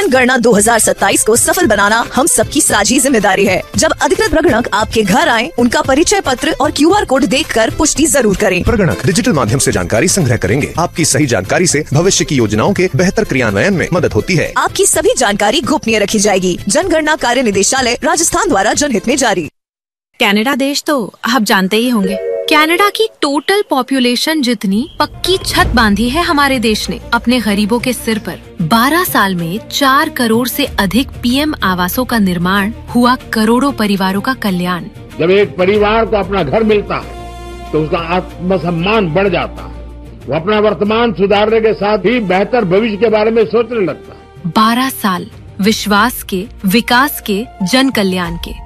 जनगणना 2027 को सफल बनाना हम सबकी साझी जिम्मेदारी है। जब अधिकृत प्रगणक आपके घर आए, उनका परिचय पत्र और QR कोड देखकर पुष्टि जरूर करें। प्रगणक डिजिटल माध्यम से जानकारी संग्रह करेंगे। आपकी सही जानकारी से भविष्य की योजनाओं के बेहतर क्रियान्वयन में मदद होती है। आपकी सभी जानकारी गोपनीय रखी जाएगी। जनगणना कार्य निदेशालय राजस्थान द्वारा जनहित में जारी। कनाडा देश तो आप जानते ही होंगे। कनाडा की टोटल पॉपुलेशन जितनी पक्की छत बांधी है हमारे देश ने अपने गरीबों के सिर पर। 12 साल में 4 करोड़ से अधिक PM आवासों का निर्माण हुआ, करोड़ों परिवारों का कल्याण। जब एक परिवार को अपना घर मिलता है तो उसका आत्मसम्मान बढ़ जाता है। वो अपना वर्तमान सुधारने के साथ ही बेहतर भविष्य के बारे में सोचने लगता है। 12 साल विश्वास के, विकास के, जन कल्याण के।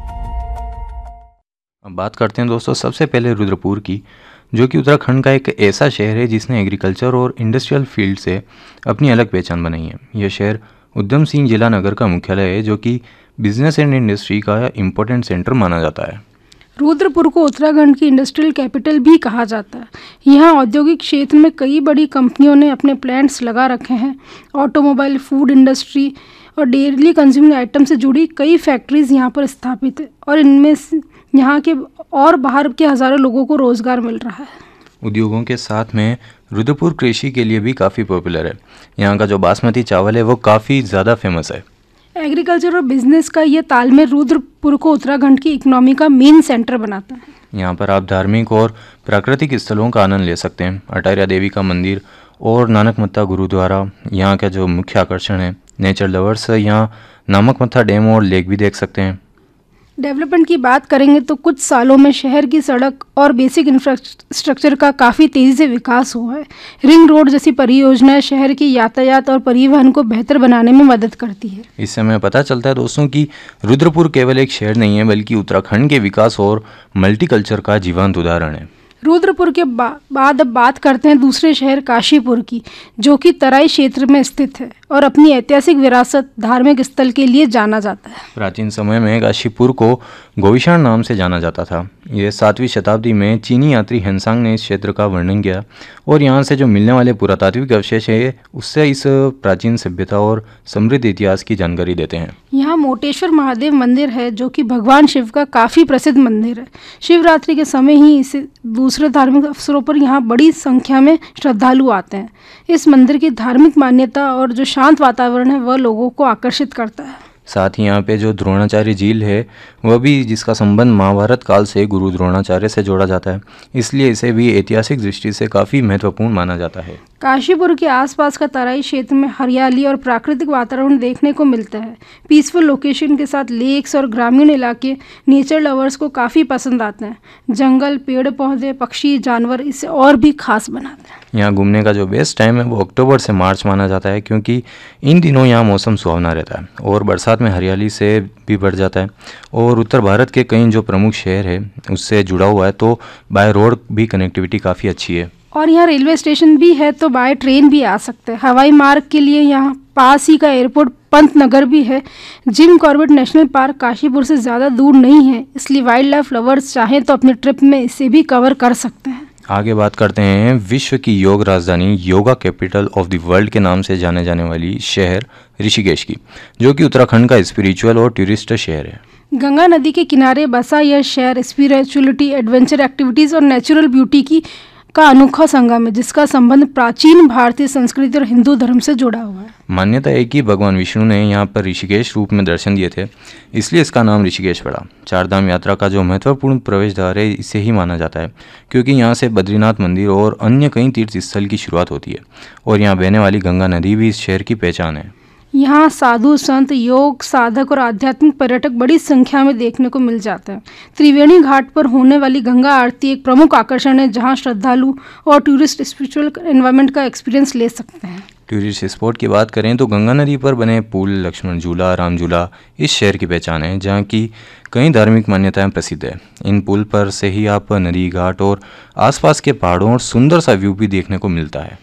अब बात करते हैं दोस्तों सबसे पहले रुद्रपुर की, जो कि उत्तराखंड का एक ऐसा शहर है जिसने एग्रीकल्चर और इंडस्ट्रियल फील्ड से अपनी अलग पहचान बनाई है। यह शहर उधम सिंह जिला नगर का मुख्यालय है, जो कि बिजनेस एंड इंडस्ट्री का इम्पोर्टेंट सेंटर माना जाता है। रुद्रपुर को उत्तराखंड की इंडस्ट्रियल कैपिटल भी कहा जाता है। यहाँ औद्योगिक क्षेत्र में कई बड़ी कंपनियों ने अपने प्लांट्स लगा रखे हैं। ऑटोमोबाइल, फूड इंडस्ट्री और डेली कंज्यूमिंग आइटम से जुड़ी कई फैक्ट्रीज यहाँ पर स्थापित है और इनमें यहाँ के और बाहर के हज़ारों लोगों को रोजगार मिल रहा है। उद्योगों के साथ में रुद्रपुर कृषि के लिए भी काफ़ी पॉपुलर है। यहाँ का जो बासमती चावल है वो काफ़ी ज़्यादा फेमस है। एग्रीकल्चर और बिजनेस का ये तालमेल रुद्रपुर को उत्तराखंड की इकोनॉमी का मेन सेंटर बनाता है। यहाँ पर आप धार्मिक और प्राकृतिक स्थलों का आनंद ले सकते हैं। अटारिया देवी का मंदिर और नानकमत्ता गुरुद्वारा यहाँ का जो मुख्य आकर्षण है। नेचर लवर्स यहाँ नामकमत्ता डैम और लेक भी देख सकते हैं। डेवलपमेंट की बात करेंगे तो कुछ सालों में शहर की सड़क और बेसिक इंफ्रास्ट्रक्चर का काफ़ी तेज़ी से विकास हुआ है। रिंग रोड जैसी परियोजनाएं शहर की यातायात और परिवहन को बेहतर बनाने में मदद करती है। इससे हमें पता चलता है दोस्तों कि रुद्रपुर केवल एक शहर नहीं है, बल्कि उत्तराखंड के विकास और मल्टीकल्चर का जीवंत उदाहरण है। रुद्रपुर के बाद अब बात करते हैं दूसरे शहर काशीपुर की, जो कि तराई क्षेत्र में स्थित है और अपनी ऐतिहासिक विरासत, धार्मिक स्थल के लिए जाना जाता है। प्राचीन समय में काशीपुर को गोविशाण नाम से जाना जाता था। यह 7वीं शताब्दी में चीनी यात्री हेनसांग ने इस क्षेत्र का वर्णन किया और यहाँ से जो मिलने वाले पुरातात्विक अवशेष है उससे इस प्राचीन सभ्यता और समृद्ध इतिहास की जानकारी देते हैं। यहाँ मोटेश्वर महादेव मंदिर है, जो कि भगवान शिव का काफ़ी प्रसिद्ध मंदिर है। शिवरात्रि के समय ही इसे दूसरे धार्मिक अवसरों पर यहाँ बड़ी संख्या में श्रद्धालु आते हैं। इस मंदिर की धार्मिक मान्यता और जो शांत वातावरण है वह लोगों को आकर्षित करता है। साथ ही यहाँ पे जो द्रोणाचार्य झील है वह भी, जिसका संबंध महाभारत काल से गुरु द्रोणाचार्य से जोड़ा जाता है, इसलिए इसे भी ऐतिहासिक दृष्टि से काफ़ी महत्वपूर्ण माना जाता है। काशीपुर के आसपास का तराई क्षेत्र में हरियाली और प्राकृतिक वातावरण देखने को मिलता है। पीसफुल लोकेशन के साथ लेक्स और ग्रामीण इलाके नेचर लवर्स को काफ़ी पसंद आते हैं। जंगल, पेड़ पौधे, पक्षी, जानवर इसे और भी खास बनाते हैं। यहाँ घूमने का जो बेस्ट टाइम है वो अक्टूबर से मार्च माना जाता है, क्योंकि इन दिनों यहाँ मौसम सुहावना रहता है और बरसात में हरियाली से भी बढ़ जाता है। और उत्तर भारत के कई जो प्रमुख शहर है उससे जुड़ा हुआ है, तो बाय रोड भी कनेक्टिविटी काफ़ी अच्छी है। और यहाँ रेलवे स्टेशन भी है, तो बाय ट्रेन भी आ सकते हैं। हवाई मार्ग के लिए यहाँ पास ही का एयरपोर्ट पंतनगर भी है। Jim Corbett national park Kashipur से ज़्यादा दूर नहीं है, इसलिए वाइल्ड लाइफ लवर्स चाहें तो अपनी ट्रिप में इसे भी कवर कर सकते हैं। आगे बात करते हैं विश्व की योग राजधानी, yoga capital of the world के नाम से जाने जाने वाली शहर ऋषिकेश की, जो कि उत्तराखंड का स्पिरिचुअल और टूरिस्ट शहर है। गंगा नदी के किनारे बसा यह शहर स्पिरिचुअलिटी, एडवेंचर एक्टिविटीज़ और नेचुरल ब्यूटी का अनोखा संगम है, जिसका संबंध प्राचीन भारतीय संस्कृति और हिंदू धर्म से जुड़ा हुआ है। मान्यता है कि भगवान विष्णु ने यहाँ पर ऋषिकेश रूप में दर्शन दिए थे, इसलिए इसका नाम ऋषिकेश पड़ा। चारधाम यात्रा का जो महत्वपूर्ण प्रवेश द्वार है इसे ही माना जाता है, क्योंकि यहाँ से बद्रीनाथ मंदिर और अन्य कई तीर्थ स्थल की शुरुआत होती है और यहाँ बहने वाली गंगा नदी भी इस शहर की पहचान है। यहाँ साधु संत, योग साधक और आध्यात्मिक पर्यटक बड़ी संख्या में देखने को मिल जाते हैं। त्रिवेणी घाट पर होने वाली गंगा आरती एक प्रमुख आकर्षण है, जहाँ श्रद्धालु और टूरिस्ट स्पिरिचुअल एनवायरनमेंट का एक्सपीरियंस ले सकते हैं। टूरिस्ट स्पॉट की बात करें तो गंगा नदी पर बने पुल, लक्ष्मण झूला, राम झूला इस शहर की पहचान है, जहाँ की कई धार्मिक मान्यताएं प्रसिद्ध है। इन पुल पर से ही आप नदी, घाट और आसपास के पहाड़ों और सुंदर सा व्यू भी देखने को मिलता है।